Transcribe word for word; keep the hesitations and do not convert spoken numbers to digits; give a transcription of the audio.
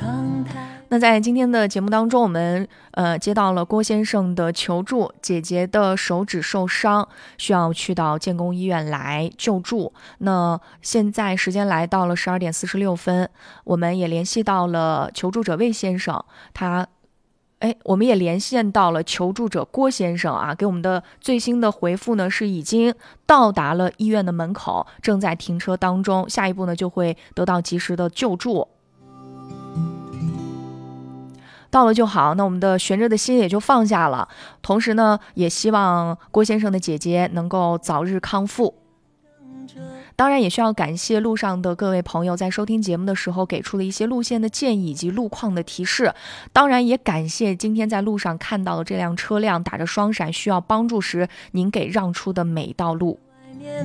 那在今天的节目当中，我们呃接到了郭先生的求助，姐姐的手指受伤，需要去到建工医院来救助。那现在时间来到了十二点四十六分，我们也联系到了求助者魏先生，他。哎，我们也连线到了求助者郭先生啊，给我们的最新的回复呢是已经到达了医院的门口，正在停车当中，下一步呢就会得到及时的救助。到了就好，那我们的悬着的心也就放下了。同时呢，也希望郭先生的姐姐能够早日康复。当然也需要感谢路上的各位朋友在收听节目的时候给出的一些路线的建议以及路况的提示。当然也感谢今天在路上看到的这辆车辆打着双闪需要帮助时您给让出的每一道路。